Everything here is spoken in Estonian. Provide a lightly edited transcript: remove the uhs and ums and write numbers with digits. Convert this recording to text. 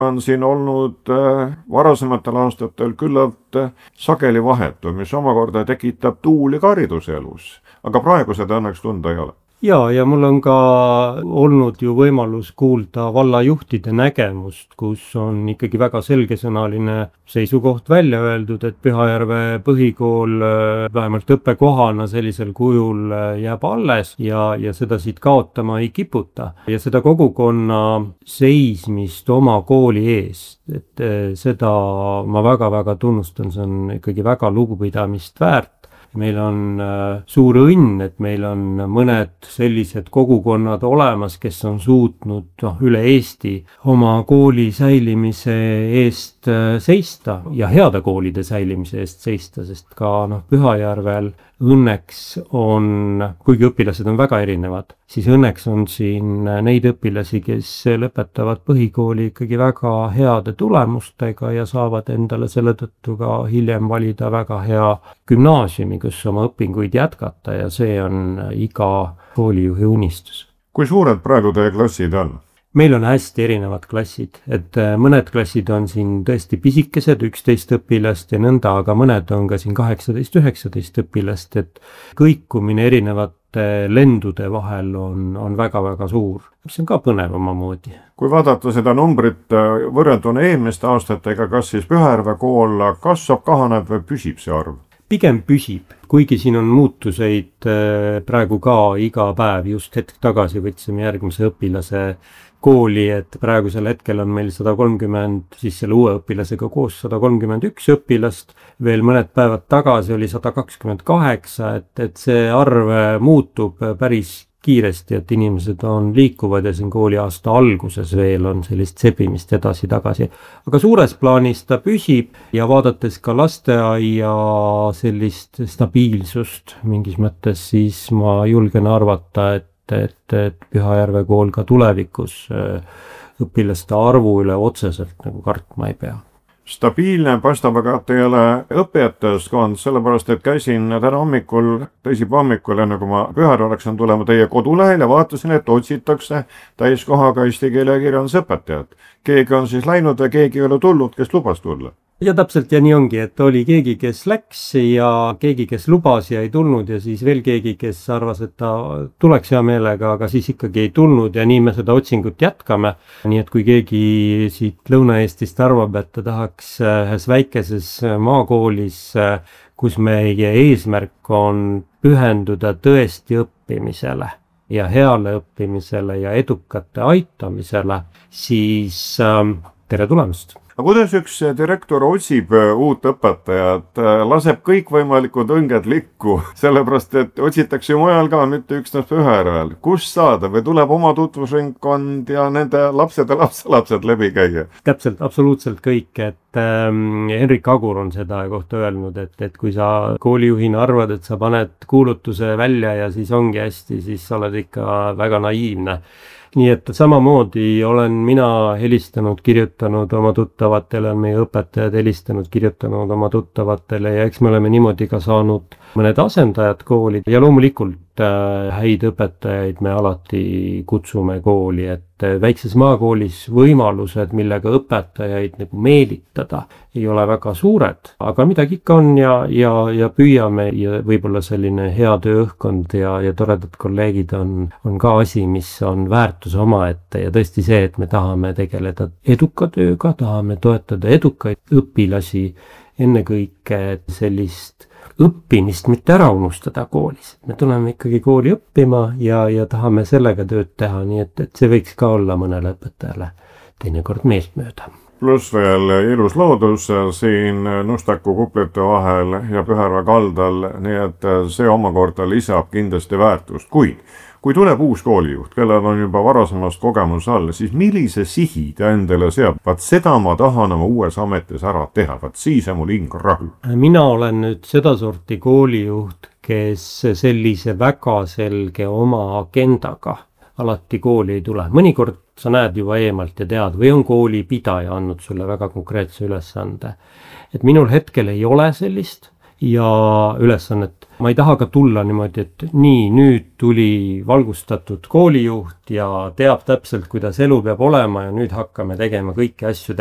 on siin olnud varasematel aastatel küllalt sageli vahetu, mis omakorda tekitab tuuli ka hariduselus. Aga praegu seda õnneks tunda ei ole. Ja mul on ka olnud ju võimalus kuulda vallajuhtide nägemust, kus on ikkagi väga selgesõnaline seisukoht välja öeldud, et Pühajärve põhikool vähemalt õppekohana sellisel kujul jääb alles ja seda siit kaotama ei kiputa. Ja seda kogukonna seismist oma kooli eest, et seda ma väga-väga tunnustan, see on ikkagi väga lugupidamist väärt. Meil on suur õnn, et meil on mõned sellised kogukonnad olemas, kes on suutnud üle Eesti oma kooli säilimise eest seista ja heade koolide säilimise eest seista, sest ka Pühajärvel õnneks on, kuigi õpilased on väga erinevad, siis õnneks on siin neid õpilasi, kes lõpetavad põhikooli ikkagi väga heade tulemustega ja saavad endale selle tõttu ka hiljem valida väga hea gümnaasiumi, kus oma õpinguid jätkata ja see on iga koolijuhi unistus. Kui suured praegu teie klassid on? Meil on hästi erinevad klassid, et mõned klassid on siin tõesti pisikesed, 11 õpilast ja nõnda, aga mõned on ka siin 18-19 õpilast, et kõikumine erinevate lendude vahel on väga-väga suur, mis on ka põnev omamoodi. Kui vaadata seda numbrit võrrelduna eelmiste aastatega, kas siis Pühajärve kool kasvab, kahaneb või püsib see arv? Pigem püsib, kuigi siin on muutuseid praegu ka iga päev, just hetk tagasi võtsime järgmise õpilase kooli, et praegusel hetkel on meil 130, siis selle uue õpilasega koos 131 õpilast, veel mõned päevad tagasi oli 128, et see arv muutub päris kiiresti, et inimesed on liikuvad ja siin kooliaasta alguses veel on sellist sebimist edasi-tagasi. Aga suures plaanis ta püsib ja vaadates ka lasteaia sellist stabiilsust mingis mõttes, siis ma julgen arvata, et Pühajärve kool ka tulevikus õpilaste arvu üle otseselt nagu kartma ei pea. Stabiilne paistab aga teile õpetajaskond, sellepärast et käisin täna hommikul, teisipäeva hommikul, enne kui ma Pühajärve läksin tulema teie kodulehel ja vaatasin, et otsitakse täiskohaga eesti keele ja kirjandusõpetajat. Keegi on siis läinud ja keegi ei ole tulnud, kes lubas tulla. Ja täpselt ja nii ongi, et oli keegi, kes läks ja keegi, kes lubas ja ei tulnud ja siis veel keegi, kes arvas, et ta tuleks hea meelega, aga siis ikkagi ei tulnud ja nii me seda otsingut jätkame. Nii et kui keegi siit Lõuna-Eestist arvab, et ta tahaks ühes väikeses maakoolis, kus meie eesmärk on pühenduda tõesti õppimisele ja heale õppimisele ja edukate aitamisele, siis tere tulemast! Aga kuidas üks direktor otsib uut õpetajat, laseb kõikvõimalikud õnged likku, sellepärast et otsitakse mujal ka, mitte üksnes Pühajärvel. Kust saada või tuleb oma tutvusringkond ja nende lapsed ja lapselapsed läbi käia? Täpselt, absoluutselt kõik, et Henrik Agur on seda kohta öelnud, et kui sa koolijuhina arvad, et sa paned kuulutuse välja ja siis ongi hästi, siis sa oled ikka väga naiivne. Nii et samamoodi olen mina helistanud, kirjutanud oma tuttavatele, on meie õpetajad helistanud, kirjutanud oma tuttavatele ja eks me oleme niimoodi ka saanud mõned asendajad kooli ja loomulikult häid õpetajaid me alati kutsume kooli, et väikses maakoolis võimalused, millega õpetajaid nagu meelitada, ei ole väga suured, aga midagi ikka on ja püüame ja võib-olla selline hea tööõhkkond ja toredad kolleegid on ka asi, mis on väärtus omaette ja tõesti see, et me tahame tegeleda eduka tööga, tahame toetada edukaid õpilasi, ennekõike sellist õppimist mitte ära unustada koolis. Me tuleme ikkagi kooli õppima ja tahame sellega tööd teha, nii et see võiks ka olla mõnele õpetajale teinekord meeltmööda. Pluss veel ilus loodus siin Nustaku kuplite vahel ja Pühajärve kaldal, nii et see omakorda lisab kindlasti väärtust. Kui tuleb uus koolijuht, kellel on juba varasemast kogemus all, siis millise sihi ta endale seab? Vaat seda ma tahan oma uues ametis ära teha, vaat siis on mul hing rahu. Mina olen nüüd seda sorti koolijuht, kes sellise väga selge oma agendaga alati kooli ei tule. Mõnikord sa näed juba eemalt ja tead, või on kooli pidaja andnud sulle väga konkreetse ülesande. Et minul hetkel ei ole sellist ja ülesannet. Ma ei taha ka tulla niimoodi, et nii, nüüd tuli valgustatud koolijuht ja teab täpselt, kuidas elu peab olema ja nüüd hakkame tegema kõiki asju